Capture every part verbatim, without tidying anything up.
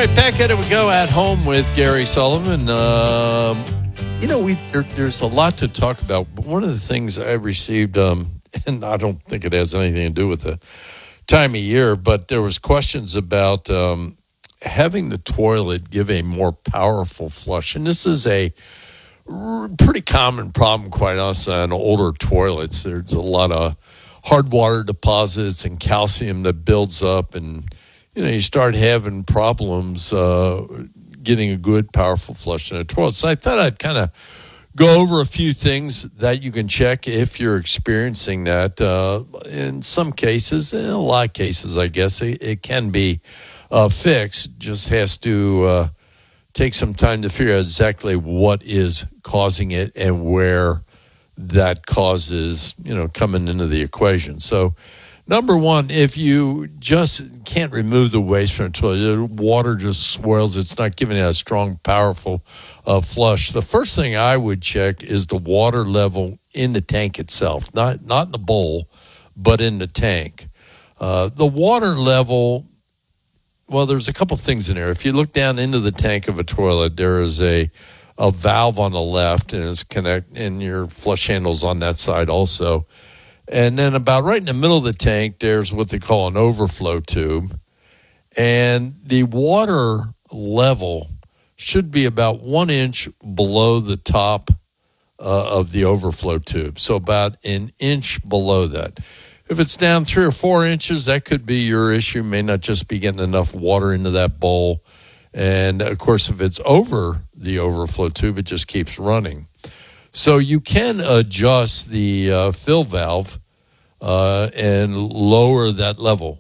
right, back at it we go at home with Gary Sullivan. Um, you know, we there, there's a lot to talk about, but one of the things I received, um, and I don't think it has anything to do with the time of year, but there was questions about um, having the toilet give a more powerful flush, and this is a r- pretty common problem, quite honestly, on older toilets. There's a lot of hard water deposits and calcium that builds up, and you know, you start having problems uh, getting a good, powerful flush in a toilet. So I thought I'd kind of go over a few things that you can check if you're experiencing that. Uh, in some cases, in a lot of cases, I guess, it, it can be uh, fixed. Just has to uh, take some time to figure out exactly what is causing it and where that causes, you know, coming into the equation. So, number one, if you just can't remove the waste from the toilet, the water just swirls, it's not giving it a strong, powerful uh, flush. The first thing I would check is the water level in the tank itself, not not in the bowl, but in the tank. Uh, the water level, well, there's a couple things in there. If you look down into the tank of a toilet, there is a a valve on the left, and it's connect, and your flush handle's on that side also. And then about right in the middle of the tank, there's what they call an overflow tube. And the water level should be about one inch below the top uh, of the overflow tube. So about an inch below that. If it's down three or four inches, that could be your issue. May not just be getting enough water into that bowl. And, of course, if it's over the overflow tube, it just keeps running. So you can adjust the uh, fill valve uh, and lower that level.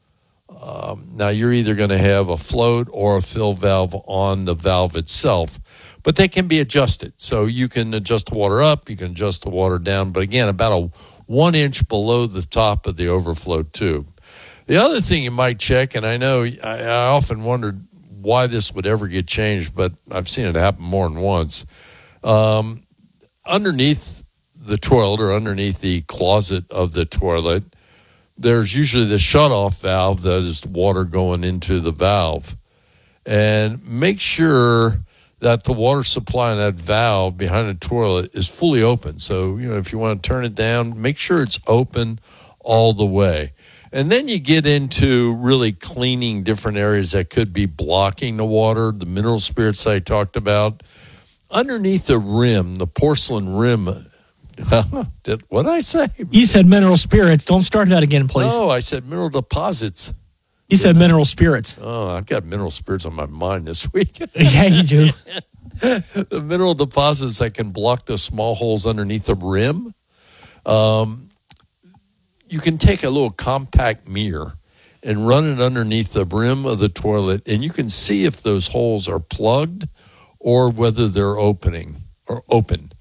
Um, now, you're either going to have a float or a fill valve on the valve itself, but they can be adjusted. So you can adjust the water up, you can adjust the water down, but again, about a one inch below the top of the overflow tube. The other thing you might check, and I know I, I often wondered why this would ever get changed, but I've seen it happen more than once. Um, underneath the toilet or underneath the closet of the toilet, there's usually the shutoff valve that is water going into the valve. And make sure that the water supply in that valve behind the toilet is fully open. So, you know, if you want to turn it down, make sure it's open all the way. And then you get into really cleaning different areas that could be blocking the water, the mineral spirits I talked about. Underneath the rim, the porcelain rim, did, what did I say? You said mineral spirits. Don't start that again, please. No, I said mineral deposits. You said mineral spirits. Oh, I've got mineral spirits on my mind this week. Yeah, you do. The mineral deposits that can block the small holes underneath the rim. Um, you can take a little compact mirror and run it underneath the rim of the toilet, and you can see if those holes are plugged or whether they're opening or open.